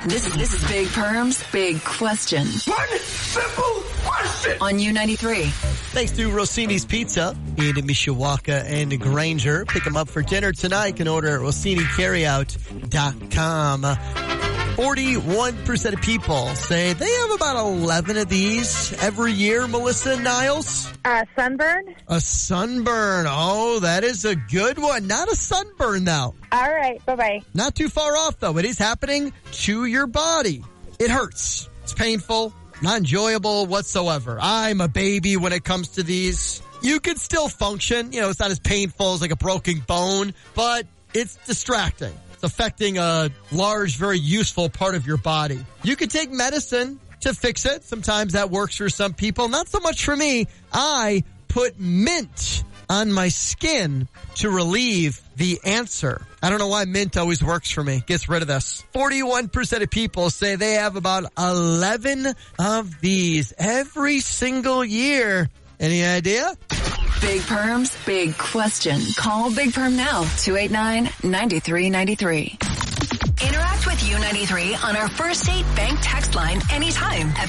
This is Big Perm's Big Question. One simple question. On U93. Thanks to Rossini's Pizza in Mishawaka and Granger. Pick them up for dinner tonight. You can order at RossiniCarryout.com. 41% of people say they have about 11 of these every year. Melissa and Niles? Sunburn. A sunburn. Oh, that is a good one. Not a sunburn, though. All right. Bye-bye. Not too far off, though. It is happening to your body. It hurts. It's painful. Not enjoyable whatsoever. I'm a baby when it comes to these. You can still function. You know, it's not as painful as like a broken bone, but it's distracting. It's affecting a large, very useful part of your body. You can take medicine to fix it. Sometimes that works for some people. Not so much for me. I put mint on my skin to relieve the answer. I don't know why mint always works for me. Gets rid of this. 41% of people say they have about 11 of these every single year. Any idea? Big Perm's Big Question. Call Big Perm now. 289-9393. Interact with U93 on our First Date Bank text line anytime at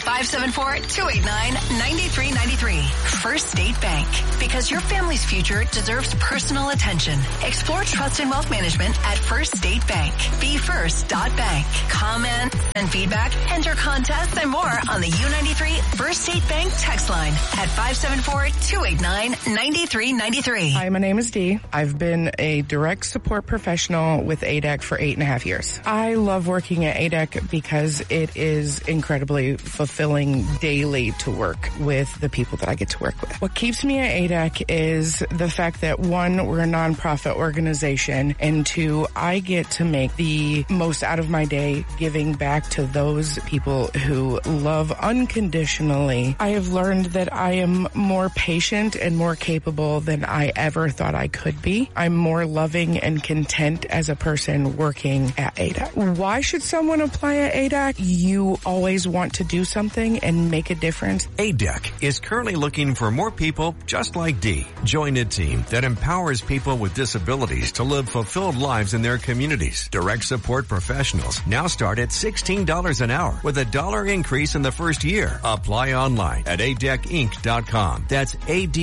574-289-9393. First Date Bank. Because your family's future deserves personal attention. Explore trust and wealth management at First Date Bank. BeFirst.bank. Comments and feedback, enter contests and more on the U93 First Date Bank text line at 574-289-9393. Hi, my name is Dee. I've been a direct support professional with ADEC for 8.5 years. I love working at ADEC because it is incredibly fulfilling daily to work with the people that I get to work with. What keeps me at ADEC is the fact that, one, we're a nonprofit organization, and two, I get to make the most out of my day giving back to those people who love unconditionally. I have learned that I am more patient and more capable than I ever thought I could be. I'm more loving and content as a person working at ADEC. Why should someone apply at ADEC? You always want to do something and make a difference. ADEC is currently looking for more people just like Dee. Join a team that empowers people with disabilities to live fulfilled lives in their communities. Direct support professionals now start at $16 an hour with a $1 increase in the first year. Apply online at adecinc.com. That's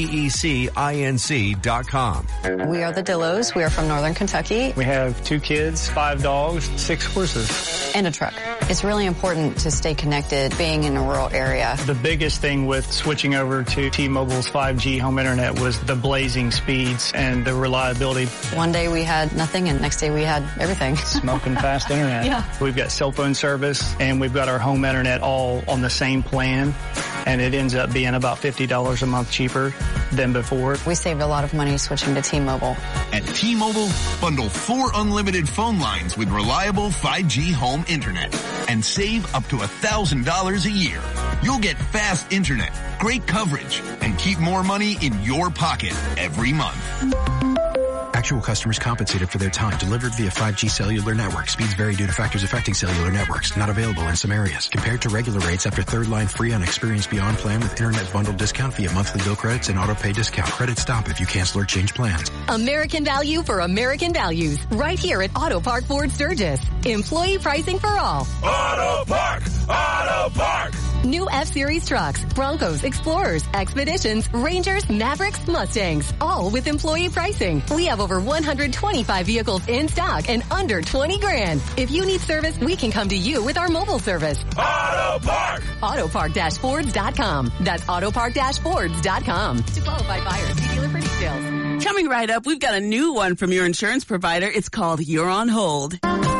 ADECINC.com. We are the Dillos. We are from Northern Kentucky. We have 2 kids, 5 dogs, 6 horses. And a truck. It's really important to stay connected being in a rural area. The biggest thing with switching over to T-Mobile's 5G home internet was the blazing speeds and the reliability. One day we had nothing and next day we had everything. Smoking fast internet. Yeah. We've got cell phone service and we've got our home internet all on the same plan. And it ends up being about $50 a month cheaper than before. We saved a lot of money switching to T-Mobile. At T-Mobile, bundle 4 unlimited phone lines with reliable 5G home internet and save up to $1,000 a year. You'll get fast internet, great coverage, and keep more money in your pocket every month. Actual customers compensated for their time. Delivered via 5G cellular network. Speeds vary due to factors affecting cellular networks. Not available in some areas. Compared to regular rates after third line free on Experience Beyond plan with internet bundle discount via monthly bill credits and auto pay discount. Credits stop if you cancel or change plans. American value for American values. Right here at Auto Park Ford Sturgis. Employee pricing for all. Auto Park! Auto Park! New F-Series trucks, Broncos, Explorers, Expeditions, Rangers, Mavericks, Mustangs. All with employee pricing. We have over 125 vehicles in stock and under 20 grand. If you need service, we can come to you with our mobile service. Auto Park! Autopark-Fords.com. That's Autopark-Fords.com. To qualified buyers, see dealer for details. Coming right up, we've got a new one from your insurance provider. It's called You're on Hold.